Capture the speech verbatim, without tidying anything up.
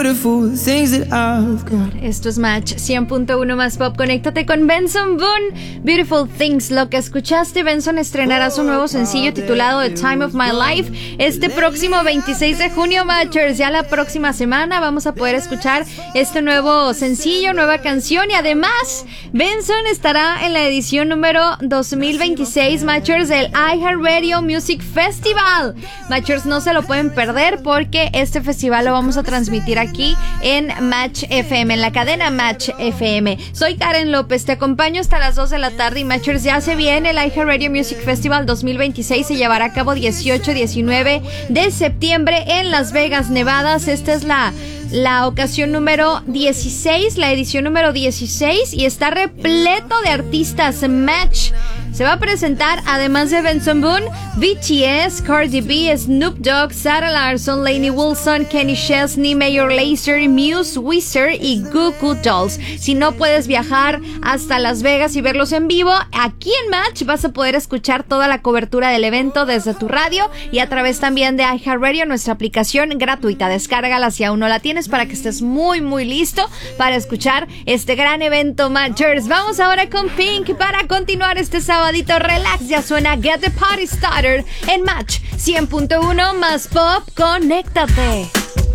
Esto es Match cien punto uno más pop. Conéctate con Benson Boone. Beautiful Things. Lo que escuchaste, Benson estrenará su nuevo sencillo titulado The Time of My Life este próximo veintiséis de junio, Matchers. Ya la próxima semana vamos a poder escuchar este nuevo sencillo, nueva canción, y además Benson estará en la edición número dos mil veintiséis, Matchers, del iHeartRadio Music Festival. Matchers, no se lo pueden perder porque este festival lo vamos a transmitir aquí aquí en Match F M, en la cadena Match F M. Soy Karen López, te acompaño hasta las dos de la tarde y Matchers, ya se viene el iHeartRadio Music Festival dos mil veintiséis, se llevará a cabo dieciocho y diecinueve de septiembre en Las Vegas, Nevada. Esta es la La ocasión número dieciséis, la edición número dieciséis, y está repleto de artistas. Match se va a presentar, además de Benson Boone, B T S, Cardi B, Snoop Dogg, Sarah Larson, Lainey Wilson, Kenny Chesney, Major Lazer, Muse, Wizard y Goo Goo Dolls. Si no puedes viajar hasta Las Vegas y verlos en vivo, aquí en Match vas a poder escuchar toda la cobertura del evento desde tu radio y a través también de iHeartRadio, nuestra aplicación gratuita. Descárgala si aún no la tienes para que estés muy muy listo para escuchar este gran evento, Matchers. Vamos ahora con Pink para continuar este sabadito relax. Ya suena Get the Party Started en Match cien punto uno más pop. Conéctate.